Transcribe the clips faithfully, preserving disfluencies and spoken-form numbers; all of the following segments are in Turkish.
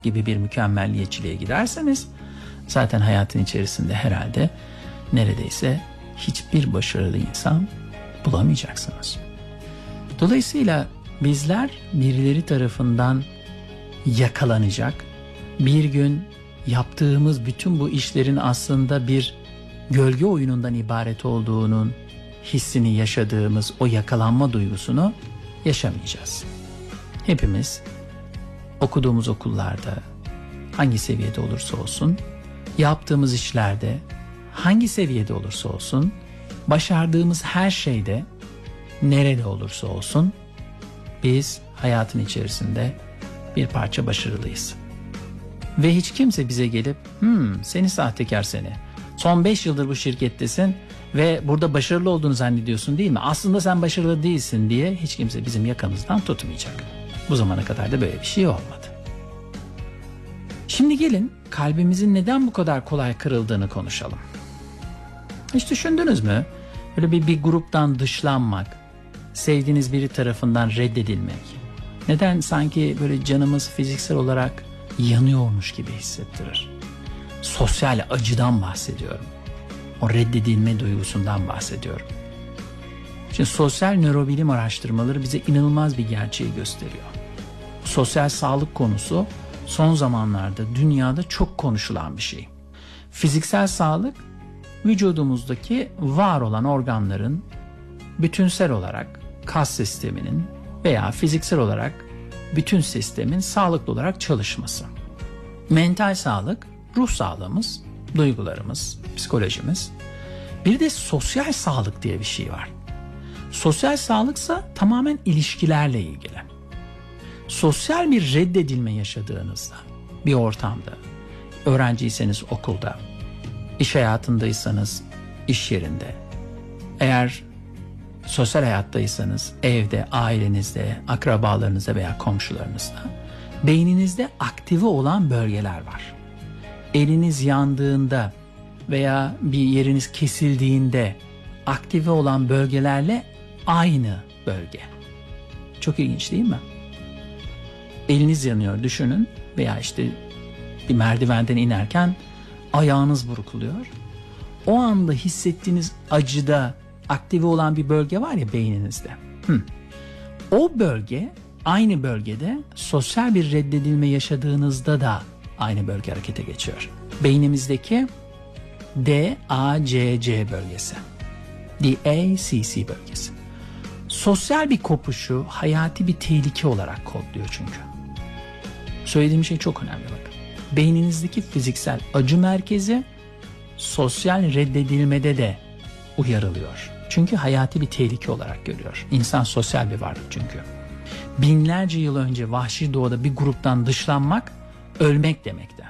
gibi bir mükemmelliyetçiliğe giderseniz zaten hayatın içerisinde herhalde neredeyse hiçbir başarılı insan bulamayacaksınız. Dolayısıyla bizler birileri tarafından yakalanacak, bir gün yaptığımız bütün bu işlerin aslında bir gölge oyunundan ibaret olduğunun hissini yaşadığımız o yakalanma duygusunu yaşamayacağız. Hepimiz okuduğumuz okullarda hangi seviyede olursa olsun, yaptığımız işlerde hangi seviyede olursa olsun, başardığımız her şeyde nerede olursa olsun biz hayatın içerisinde bir parça başarılıyız. Ve hiç kimse bize gelip hmm, seni sahtekar seni, son beş yıldır bu şirkettesin ve burada başarılı olduğunu zannediyorsun değil mi? Aslında sen başarılı değilsin diye hiç kimse bizim yakamızdan tutmayacak. Bu zamana kadar da böyle bir şey olmadı. Şimdi gelin kalbimizin neden bu kadar kolay kırıldığını konuşalım. Hiç düşündünüz mü? Böyle bir, bir gruptan dışlanmak, sevdiğiniz biri tarafından reddedilmek. Neden sanki böyle canımız fiziksel olarak yanıyormuş gibi hissettirir? Sosyal acıdan bahsediyorum. O reddedilme duygusundan bahsediyorum. Şimdi sosyal nörobilim araştırmaları bize inanılmaz bir gerçeği gösteriyor. Sosyal sağlık konusu son zamanlarda dünyada çok konuşulan bir şey. Fiziksel sağlık, vücudumuzdaki var olan organların bütünsel olarak kas sisteminin veya fiziksel olarak bütün sistemin sağlıklı olarak çalışması. Mental sağlık, ruh sağlığımız, duygularımız, psikolojimiz. Bir de sosyal sağlık diye bir şey var. Sosyal sağlıksa tamamen ilişkilerle ilgili. Sosyal bir reddedilme yaşadığınızda, bir ortamda, öğrenciyseniz okulda, iş hayatındaysanız iş yerinde, eğer sosyal hayattaysanız evde, ailenizde, akrabalarınızda veya komşularınızda, beyninizde aktive olan bölgeler var. Eliniz yandığında veya bir yeriniz kesildiğinde aktive olan bölgelerle aynı bölge. Çok ilginç değil mi? Eliniz yanıyor düşünün veya işte bir merdivenden inerken ayağınız burkuluyor. O anda hissettiğiniz acıda aktive olan bir bölge var ya beyninizde. Hı. O bölge aynı bölgede sosyal bir reddedilme yaşadığınızda da aynı bölge harekete geçiyor. Beynimizdeki D A C C bölgesi. D A C C bölgesi. Sosyal bir kopuşu hayati bir tehlike olarak kodluyor çünkü. Söylediğim şey çok önemli bakın. Beyninizdeki fiziksel acı merkezi sosyal reddedilmede de uyarılıyor. Çünkü hayati bir tehlike olarak görüyor. İnsan sosyal bir varlık çünkü. Binlerce yıl önce vahşi doğada bir gruptan dışlanmak ölmek demekti.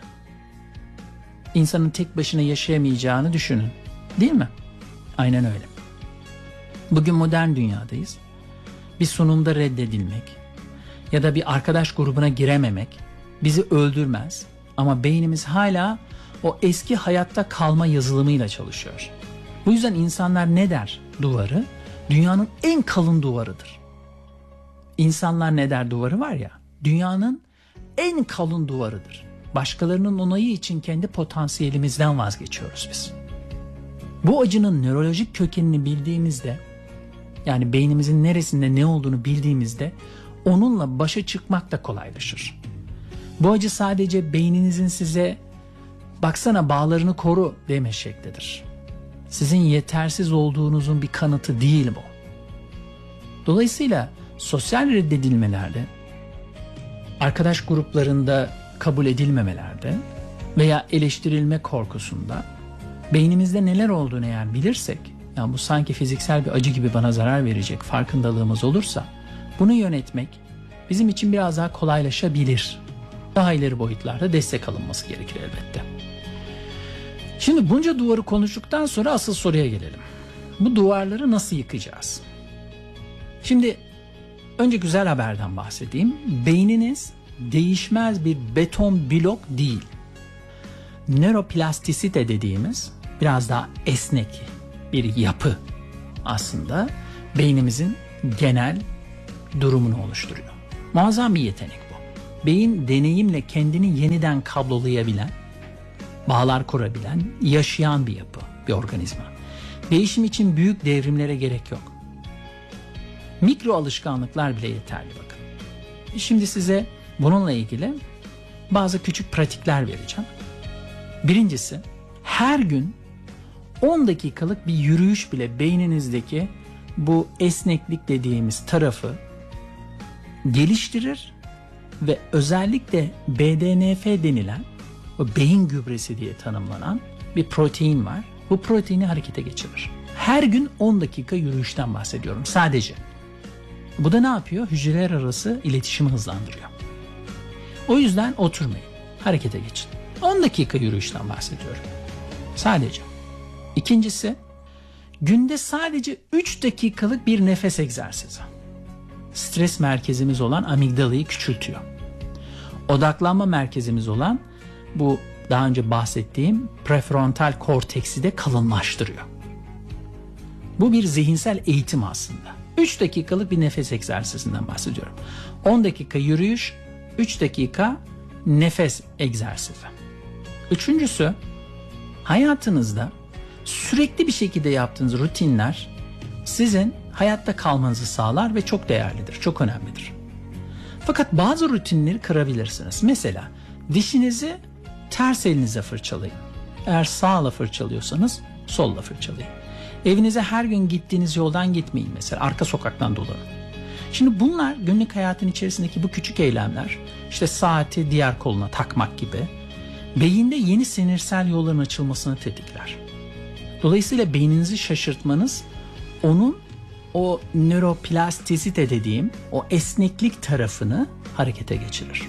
İnsanın tek başına yaşayamayacağını düşünün. Değil mi? Aynen öyle. Bugün modern dünyadayız. Bir sunumda reddedilmek ya da bir arkadaş grubuna girememek bizi öldürmez. Ama beynimiz hala o eski hayatta kalma yazılımıyla çalışıyor. Bu yüzden insanlar ne der? Duvarı dünyanın en kalın duvarıdır. İnsanlar ne der duvarı var ya? Dünyanın en kalın duvarıdır. Başkalarının onayı için kendi potansiyelimizden vazgeçiyoruz biz. Bu acının nörolojik kökenini bildiğimizde, yani beynimizin neresinde ne olduğunu bildiğimizde onunla başa çıkmak da kolaylaşır. Bu acı sadece beyninizin size baksana bağlarını koru deme şeklidir. Sizin yetersiz olduğunuzun bir kanıtı değil bu. Dolayısıyla sosyal reddedilmelerde, arkadaş gruplarında kabul edilmemelerde veya eleştirilme korkusunda beynimizde neler olduğunu eğer bilirsek, yani bu sanki fiziksel bir acı gibi bana zarar verecek farkındalığımız olursa bunu yönetmek bizim için biraz daha kolaylaşabilir. Daha ileri boyutlarda destek alınması gerekir elbette. Şimdi bunca duvarı konuştuktan sonra asıl soruya gelelim. Bu duvarları nasıl yıkacağız? Şimdi önce güzel haberden bahsedeyim. Beyniniz değişmez bir beton blok değil. Nöroplastisite dediğimiz biraz daha esnek bir yapı aslında beynimizin genel durumunu oluşturuyor. Muazzam bir yetenek bu. beyin deneyimle kendini yeniden kablolayabilen, bağlar kurabilen, yaşayan bir yapı, bir organizma. Değişim için büyük devrimlere gerek yok. Mikro alışkanlıklar bile yeterli bakın. Şimdi size bununla ilgili bazı küçük pratikler vereceğim. Birincisi, her gün on dakikalık bir yürüyüş bile beyninizdeki bu esneklik dediğimiz tarafı geliştirir ve özellikle B D N F denilen, o beyin gübresi diye tanımlanan bir protein var. Bu proteini harekete geçirir. Her gün on dakika yürüyüşten bahsediyorum sadece. Bu da ne yapıyor? Hücreler arası iletişimi hızlandırıyor. O yüzden oturmayın, harekete geçin. on dakika yürüyüşten bahsediyorum. Sadece. İkincisi, günde sadece üç dakikalık bir nefes egzersizi. Stres merkezimiz olan amigdalayı küçültüyor. Odaklanma merkezimiz olan bu daha önce bahsettiğim prefrontal korteksi de kalınlaştırıyor. Bu bir zihinsel eğitim aslında. üç dakikalık bir nefes egzersizinden bahsediyorum. on dakika yürüyüş, üç dakika nefes egzersizi. Üçüncüsü, hayatınızda sürekli bir şekilde yaptığınız rutinler sizin hayatta kalmanızı sağlar ve çok değerlidir, çok önemlidir. Fakat bazı rutinleri kırabilirsiniz. Mesela dişinizi ters elinize fırçalayın. Eğer sağla fırçalıyorsanız solla fırçalayın. Evinize her gün gittiğiniz yoldan gitmeyin mesela. Arka sokaktan dolanın. Şimdi bunlar günlük hayatın içerisindeki bu küçük eylemler, işte saati diğer koluna takmak gibi, beyinde yeni sinirsel yolların açılmasını tetikler. Dolayısıyla beyninizi şaşırtmanız onun o nöroplastisite dediğim o esneklik tarafını harekete geçirir.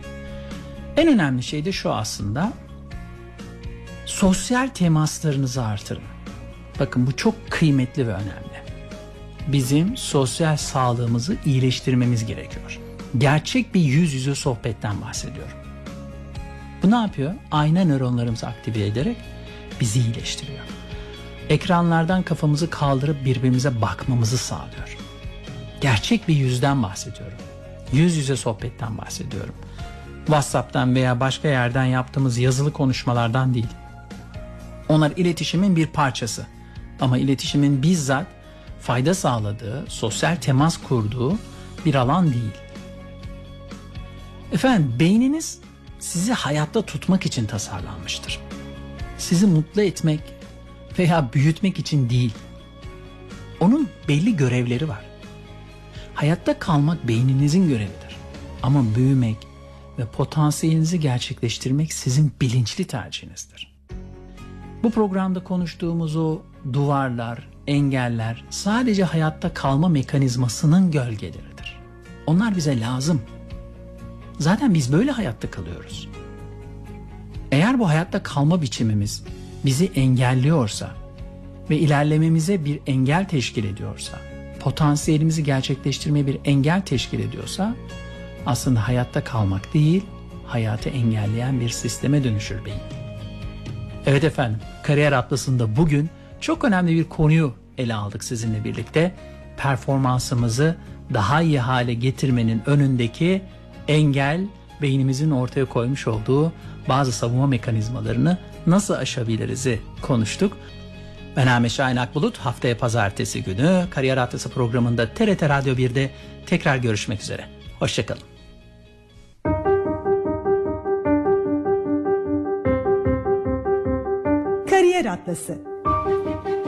En önemli şey de şu aslında, sosyal temaslarınızı artırın. Bakın bu çok kıymetli ve önemli. Bizim sosyal sağlığımızı iyileştirmemiz gerekiyor. Gerçek bir yüz yüze sohbetten bahsediyorum. Bu ne yapıyor? Ayna nöronlarımızı aktive ederek bizi iyileştiriyor. Ekranlardan kafamızı kaldırıp birbirimize bakmamızı sağlıyor. Gerçek bir yüzden bahsediyorum. Yüz yüze sohbetten bahsediyorum. WhatsApp'tan veya başka yerden yaptığımız yazılı konuşmalardan değil. Onlar iletişimin bir parçası. Ama iletişimin bizzat fayda sağladığı, sosyal temas kurduğu bir alan değil. Efendim, beyniniz sizi hayatta tutmak için tasarlanmıştır. Sizi mutlu etmek veya büyütmek için değil. Onun belli görevleri var. Hayatta kalmak beyninizin görevidir. Ama büyümek ve potansiyelinizi gerçekleştirmek sizin bilinçli tercihinizdir. Bu programda konuştuğumuz o duvarlar, engeller sadece hayatta kalma mekanizmasının gölgeleridir. Onlar bize lazım. Zaten biz böyle hayatta kalıyoruz. Eğer bu hayatta kalma biçimimiz bizi engelliyorsa ve ilerlememize bir engel teşkil ediyorsa, potansiyelimizi gerçekleştirmeye bir engel teşkil ediyorsa, aslında hayatta kalmak değil, hayatı engelleyen bir sisteme dönüşür beyin. Evet efendim, Kariyer Atlası'nda bugün çok önemli bir konuyu ele aldık sizinle birlikte. Performansımızı daha iyi hale getirmenin önündeki engel, beynimizin ortaya koymuş olduğu bazı savunma mekanizmalarını nasıl aşabiliriz'i konuştuk. Ben Ahmet Şahin Akbulut. Haftaya pazartesi günü Kariyer Atlası programında T R T Radyo bir'de tekrar görüşmek üzere. Hoşçakalın. Kariyer Atlası.